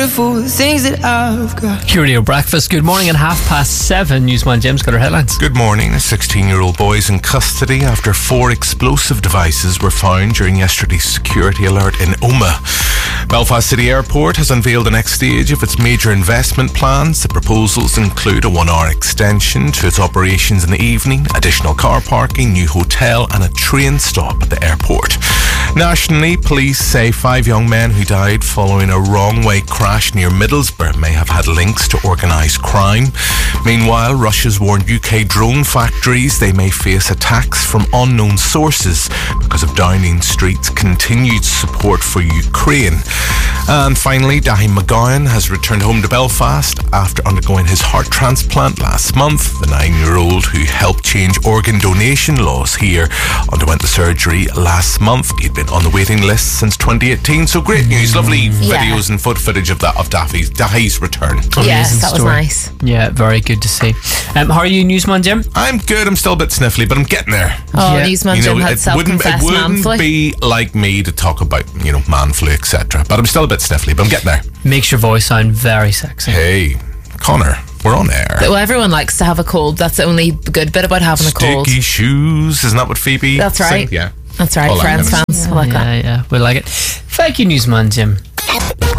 for things that I've got. Curio Breakfast. Good morning at 7:30. Newsman Jim's got our headlines. Good morning. A 16-year-old boy is in custody after 4 explosive devices were found during yesterday's security alert in Omagh. Belfast City Airport has unveiled the next stage of its major investment plans. The proposals include a 1-hour extension to its operations in the evening, additional car parking, new hotel and a train stop at the airport. Nationally, police say 5 young men who died following a wrong-way crash near Middlesbrough may have had links to organised crime. Meanwhile, Russia's warned UK drone factories they may face attacks from unknown sources because of Downing Street's continued support for Ukraine. And finally, Dahi McGowan has returned home to Belfast after undergoing his heart transplant last month. The 9-year-old who helped change organ donation laws here underwent the surgery last month. He'd been on the waiting list since 2018. So great news, lovely videos and footage of Dahi's return. Yes, that was nice. Yeah, very good to see. How are you, Newsman Jim? I'm good. I'm still a bit sniffly, but I'm getting there. Oh, yeah. Newsman Jim had self-confessed man flu. It wouldn't be like me to talk about, man flu, etc. But I'm still a bit sniffly, but I'm getting there. Makes your voice sound very sexy. Hey, Connor, we're on air. Well, everyone likes to have a cold. That's the only good bit about having a cold. Sticky shoes, isn't that what Phoebe That's right. said? Yeah. That's right, Friends fans. I like that. Yeah, we like it. Thank you, Newsman Jim.